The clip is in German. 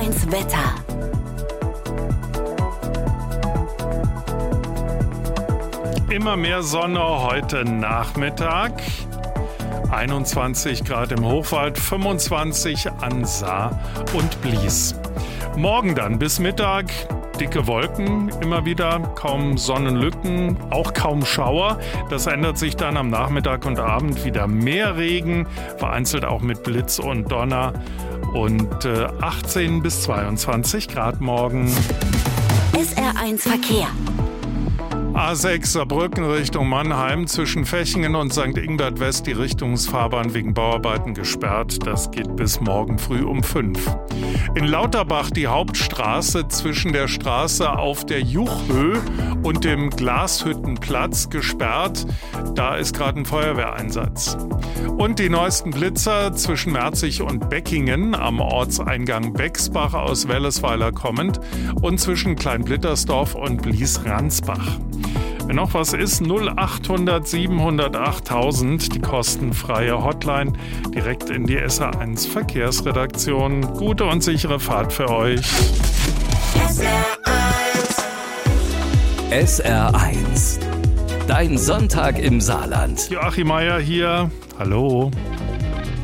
SR1 Wetter. Immer mehr Sonne heute Nachmittag. 21 Grad im Hochwald, 25 an Saar und Blies. Morgen dann bis Mittag dicke Wolken, immer wieder kaum Sonnenlücken, auch kaum Schauer. Das ändert sich dann am Nachmittag und Abend wieder mehr Regen, vereinzelt auch mit Blitz und Donner und 18 bis 22 Grad morgen. SR1 Verkehr. A6 Saarbrücken Richtung Mannheim, zwischen Fechingen und St. Ingbert West die Richtungsfahrbahn wegen Bauarbeiten gesperrt. Das geht bis morgen früh um 5. In Lauterbach die Hauptstraße zwischen der Straße auf der Juchhöhe und dem Glashüttenplatz gesperrt. Da ist gerade ein Feuerwehreinsatz. Und die neuesten Blitzer zwischen Merzig und Beckingen am Ortseingang Bexbach aus Wellesweiler kommend und zwischen Kleinblittersdorf und Blies-Ransbach. Wenn noch was ist, 0800 708 1000, die kostenfreie Hotline, direkt in die SR1 Verkehrsredaktion. Gute und sichere Fahrt für euch. SR1, dein Sonntag im Saarland. Joachim Meier hier. Hallo.